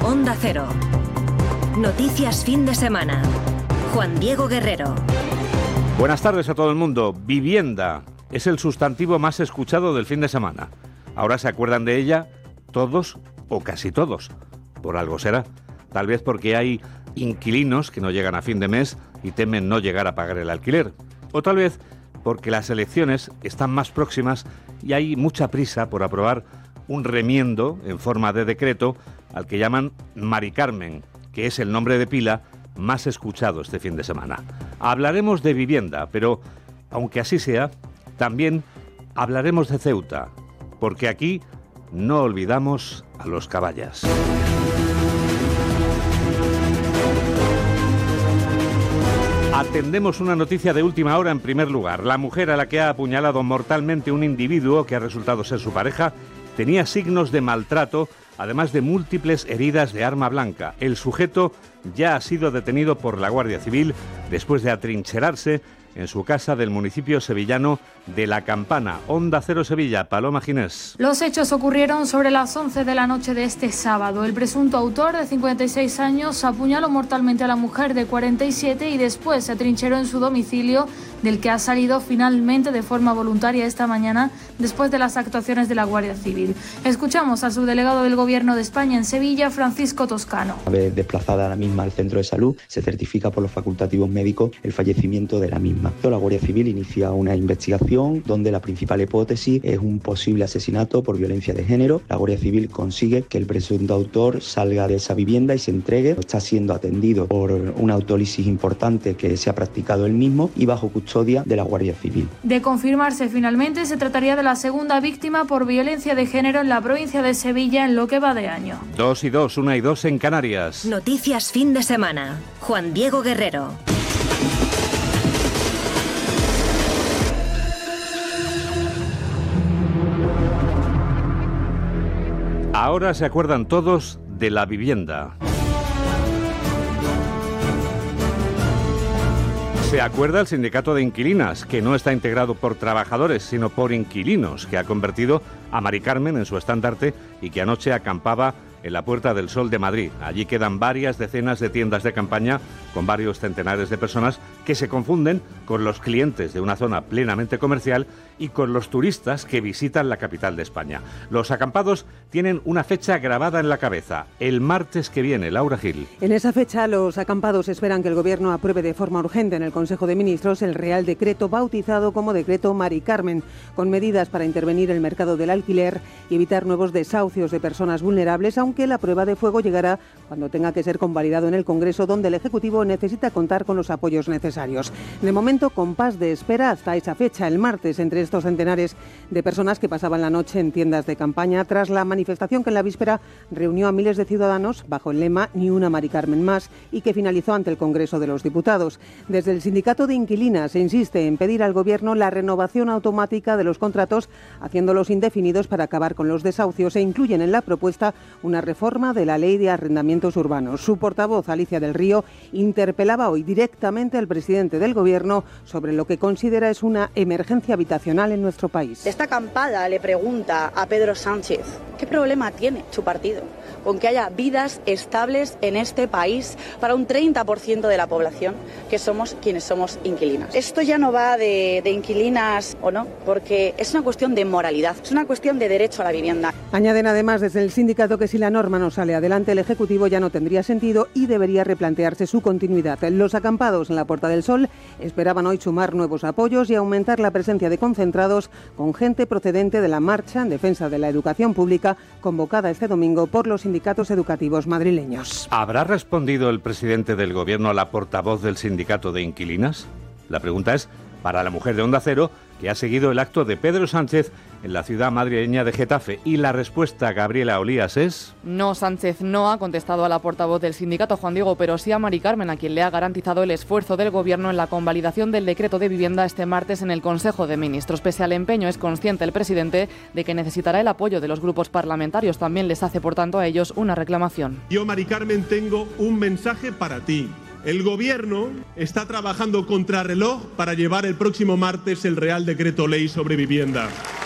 Onda Cero. Noticias fin de semana. Juan Diego Guerrero. Buenas tardes a todo el mundo. Vivienda es el sustantivo más escuchado del fin de semana. Ahora se acuerdan de ella todos o casi todos. Por algo será. Tal vez porque hay inquilinos que no llegan a fin de mes y temen no llegar a pagar el alquiler. O tal vez porque las elecciones están más próximas y hay mucha prisa por aprobar un remiendo en forma de decreto al que llaman Mari Carmen, que es el nombre de pila más escuchado este fin de semana. Hablaremos de vivienda, pero aunque así sea, también hablaremos de Ceuta, porque aquí no olvidamos a los caballas. Atendemos una noticia de última hora en primer lugar. La mujer a la que ha apuñalado mortalmente un individuo que ha resultado ser su pareja tenía signos de maltrato, además de múltiples heridas de arma blanca. El sujeto ya ha sido detenido por la Guardia Civil después de atrincherarse en su casa del municipio sevillano de La Campana. Onda Cero Sevilla, Paloma Ginés. Los hechos ocurrieron sobre las 11 de la noche de este sábado. El presunto autor, de 56 años, apuñaló mortalmente a la mujer de 47 y después se atrincheró en su domicilio, del que ha salido finalmente de forma voluntaria esta mañana después de las actuaciones de la Guardia Civil. Escuchamos al subdelegado del Gobierno de España en Sevilla, Francisco Toscano. Una vez desplazada a la misma al centro de salud, se certifica por los facultativos médicos el fallecimiento de la misma. La Guardia Civil inicia una investigación donde la principal hipótesis es un posible asesinato por violencia de género. La Guardia Civil consigue que el presunto autor salga de esa vivienda y se entregue. Está siendo atendido por una autólisis importante que se ha practicado él mismo y bajo custodia de la Guardia Civil. De confirmarse finalmente, se trataría de la segunda víctima por violencia de género en la provincia de Sevilla en lo que va de año. 2 y 2, 1 y 2 en Canarias. Noticias fin de semana. Juan Diego Guerrero. Ahora se acuerdan todos de la vivienda. Se acuerda el sindicato de inquilinas, que no está integrado por trabajadores, sino por inquilinos, que ha convertido a Mari Carmen en su estandarte y que anoche acampaba en la Puerta del Sol de Madrid. Allí quedan varias decenas de tiendas de campaña con varios centenares de personas que se confunden con los clientes de una zona plenamente comercial y con los turistas que visitan la capital de España. Los acampados tienen una fecha grabada en la cabeza, el martes que viene. Laura Gil. En esa fecha, los acampados esperan que el Gobierno apruebe de forma urgente en el Consejo de Ministros el Real Decreto bautizado como Decreto Mari Carmen, con medidas para intervenir el mercado del alquiler y evitar nuevos desahucios de personas vulnerables, aunque la prueba de fuego llegará cuando tenga que ser convalidado en el Congreso, donde el Ejecutivo necesita contar con los apoyos necesarios. De momento, compás de espera hasta esa fecha, el martes, entre estos centenares de personas que pasaban la noche en tiendas de campaña, tras la manifestación que en la víspera reunió a miles de ciudadanos bajo el lema Ni una Mari Carmen más y que finalizó ante el Congreso de los Diputados. Desde el sindicato de inquilinas se insiste en pedir al Gobierno la renovación automática de los contratos, haciéndolos indefinidos para acabar con los desahucios, e incluyen en la propuesta una reforma de la Ley de Arrendamientos Urbanos. Su portavoz, Alicia del Río, interpelaba hoy directamente al presidente del Gobierno sobre lo que considera es una emergencia habitacional en nuestro país. Esta acampada le pregunta a Pedro Sánchez qué problema tiene su partido con que haya vidas estables en este país para un 30% de la población que somos quienes somos inquilinos. Esto ya no va de inquilinas o no, porque es una cuestión de moralidad, es una cuestión de derecho a la vivienda. Añaden además desde el sindicato que si la norma no sale adelante, el Ejecutivo ya no tendría sentido y debería replantearse su continuidad. Los acampados en la Puerta del Sol esperaban hoy sumar nuevos apoyos y aumentar la presencia de concentrados con gente procedente de la marcha en defensa de la educación pública convocada este domingo por los sindicatos educativos madrileños. ¿Habrá respondido el presidente del Gobierno a la portavoz del sindicato de inquilinas? La pregunta es para la mujer de Onda Cero, que ha seguido el acto de Pedro Sánchez en la ciudad madrileña de Getafe. Y la respuesta, Gabriela Olías, es... No, Sánchez no ha contestado a la portavoz del sindicato, Juan Diego, pero sí a Mari Carmen, a quien le ha garantizado el esfuerzo del Gobierno en la convalidación del decreto de vivienda este martes en el Consejo de Ministros. Pese al empeño, es consciente el presidente de que necesitará el apoyo de los grupos parlamentarios. También les hace, por tanto, a ellos una reclamación. Yo, Mari Carmen, tengo un mensaje para ti. El Gobierno está trabajando contrarreloj para llevar el próximo martes el Real Decreto Ley sobre vivienda.